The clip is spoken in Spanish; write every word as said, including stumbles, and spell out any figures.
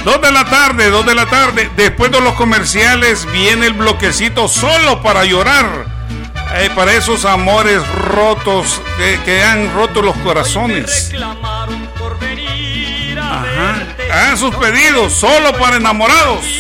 Dos de la tarde, dos de la tarde. Después de los comerciales viene el bloquecito solo para llorar. Eh, para esos amores rotos que, que han roto los corazones. Ajá. Hagan sus pedidos solo para enamorados.